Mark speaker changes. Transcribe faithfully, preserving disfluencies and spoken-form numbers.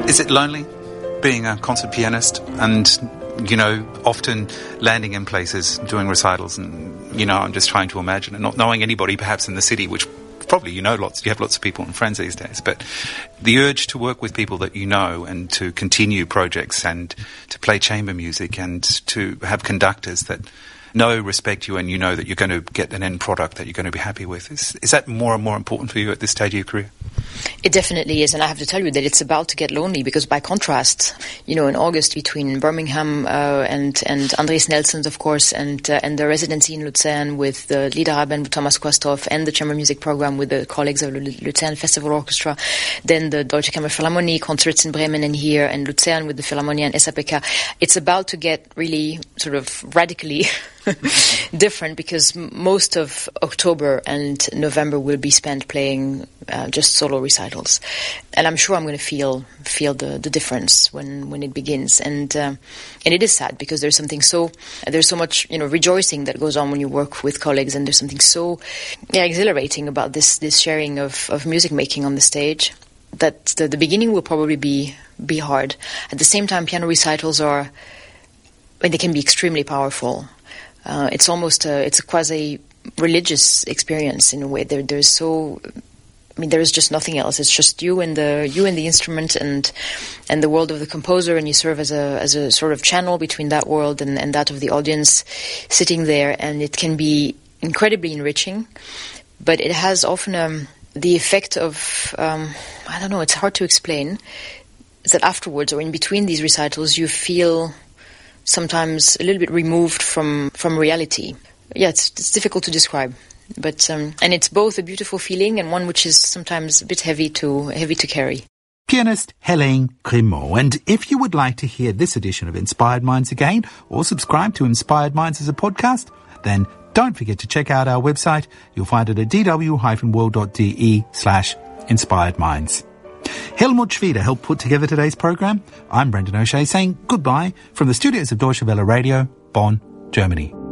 Speaker 1: Is it lonely being a concert pianist and, you know, often landing in places, doing recitals and, you know, I'm just trying to imagine and not knowing anybody perhaps in the city, which probably you know lots, you have lots of people and friends these days, but the urge to work with people that you know and to continue projects and to play chamber music and to have conductors that know, respect you, and you know that you're going to get an end product that you're going to be happy with. Is, is that more and more important for you at this stage of your career?
Speaker 2: It definitely is, and I have to tell you that it's about to get lonely because by contrast, you know, in August between Birmingham uh, and and Andres Nelsons, of course, and uh, and the residency in Luzern with the Liederabend with Thomas Quasthoff and the chamber music program with the colleagues of the Luzern Festival Orchestra, then the Deutsche Kammerphilharmonie concerts in Bremen and here, and Luzern with the Philharmonia and S A P K. It's about to get really sort of radically different because m- most of October and November will be spent playing uh, just solo recitals, and I'm sure I'm going to feel feel the, the difference when, when it begins. And uh, and it is sad because there's something so there's so much you know rejoicing that goes on when you work with colleagues, and there's something so yeah, exhilarating about this this sharing of, of music making on the stage. That the, the beginning will probably be be hard. At the same time, piano recitals are, I mean, they can be extremely powerful. Uh, it's almost a, it's a quasi-religious experience in a way. There, there's so, I mean, there is just nothing else. It's just you and the you and the instrument and and the world of the composer, and you serve as a as a sort of channel between that world and, and that of the audience, sitting there, and it can be incredibly enriching. But it has often um, the effect of um, I don't know. It's hard to explain. Is that afterwards or in between these recitals, you feel sometimes a little bit removed from, from reality. Yeah, it's, it's difficult to describe, but um, and it's both a beautiful feeling and one which is sometimes a bit heavy to heavy to carry.
Speaker 3: Pianist Hélène Grimaud. And if you would like to hear this edition of Inspired Minds again or subscribe to Inspired Minds as a podcast, then don't forget to check out our website. You'll find it at dw-world.de slash inspired minds. Helmut Schwieder helped put together today's program. I'm Brendan O'Shea saying goodbye from the studios of Deutsche Welle Radio, Bonn, Germany.